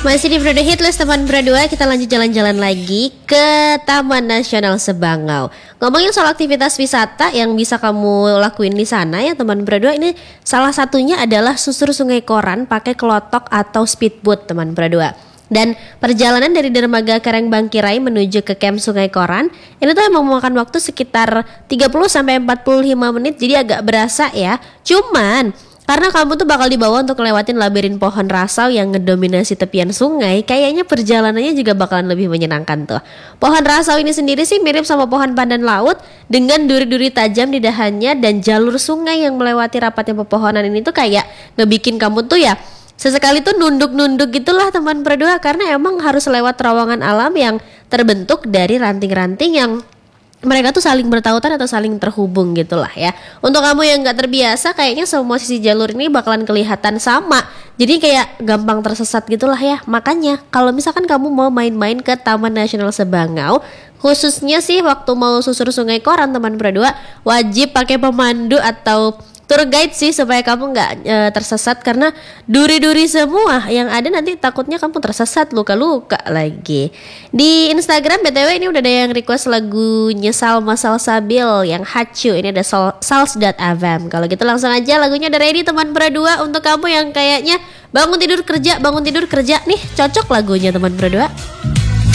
Masih di Brodo Hitlist teman berdua, kita lanjut jalan-jalan lagi ke Taman Nasional Sebangau. Ngomongin soal aktivitas wisata yang bisa kamu lakuin di sana ya teman berdua, ini salah satunya adalah susur Sungai Koran pakai kelotok atau speedboat teman berdua. Dan perjalanan dari dermaga Karangbangkirai menuju ke camp Sungai Koran ini tuh emang memakan waktu sekitar 30-45 menit, jadi agak berasa ya. Cuman karena kamu tuh bakal dibawa untuk lewatin labirin pohon rasau yang ngedominasi tepian sungai, kayaknya perjalanannya juga bakalan lebih menyenangkan tuh. Pohon rasau ini sendiri sih mirip sama pohon pandan laut dengan duri-duri tajam di dahannya, dan jalur sungai yang melewati rapatnya pepohonan ini tuh kayak ngebikin kamu tuh ya sesekali tuh nunduk-nunduk gitulah teman berdua, karena emang harus lewat terowongan alam yang terbentuk dari ranting-ranting yang mereka tuh saling bertautan atau saling terhubung gitulah ya. Untuk kamu yang gak terbiasa, kayaknya semua sisi jalur ini bakalan kelihatan sama, jadi kayak gampang tersesat gitulah ya. Makanya kalau misalkan kamu mau main-main ke Taman Nasional Sebangau, khususnya sih waktu mau susur Sungai Koran teman berdua, wajib pakai pemandu atau tour guide sih supaya kamu nggak tersesat, karena duri-duri semua yang ada nanti takutnya kamu tersesat, luka-luka lagi. Di Instagram BTW ini udah ada yang request lagunya Salma Salsabil yang Hacu, ini ada Sals.avam. Kalau gitu langsung aja, lagunya udah ready teman berdua. Untuk kamu yang kayaknya bangun tidur kerja nih, cocok lagunya teman berdua.